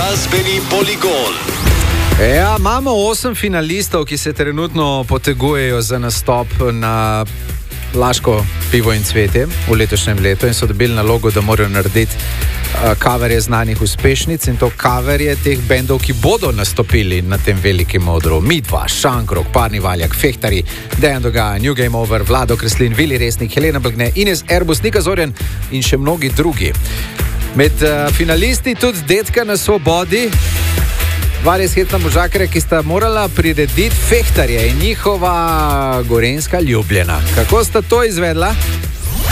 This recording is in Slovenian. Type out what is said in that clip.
Glasbeni poligon. Ja, imamo 8 finalistov, ki se trenutno potegujejo za nastop na Laško pivo in cvetje v letošnjem letu in so dobili nalogo, da morajo narediti coverje znanih uspešnic in to coverje teh bendov, ki bodo nastopili na tem velikem odru. Midva, Šankrok, Parni Valjak, Fehtari, Dejan Doga, New Game Over, Vlado Kreslin, Vili Resnik, Helena Blagne, Ines Erbus, Nika Zorjan in še mnogi drugi. Med finalisti tudi Detka na svobodi, dva res hitna možakarja, ki sta morala prirediti Fehtarje in njihova gorenjska ljubljena. Kako sta to izvedla?